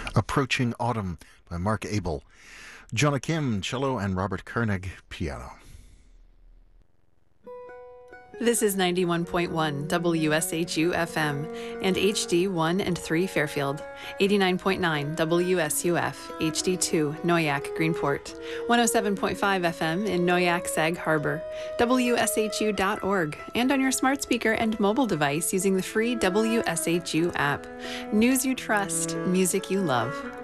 Approaching Autumn by Mark Abel. Jonah Kim, cello, and Robert Koenig, piano. This is 91.1 WSHU FM and HD1 and 3 Fairfield, 89.9 WSUF, HD2 Noyak Greenport, 107.5 FM in Noyak Sag Harbor, WSHU.org, and on your smart speaker and mobile device using the free WSHU app. News you trust, music you love.